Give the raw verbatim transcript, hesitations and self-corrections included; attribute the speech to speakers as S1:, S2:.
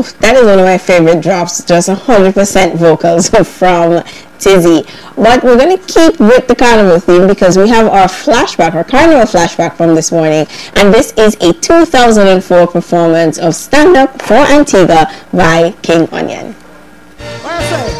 S1: Ooh, that is one of my favorite drops. Just one hundred percent vocals from Tizzy. But we're going to keep with the carnival theme because we have our flashback, our carnival flashback from this morning. And this is a two thousand four performance of Stand Up for Antigua by King Onion.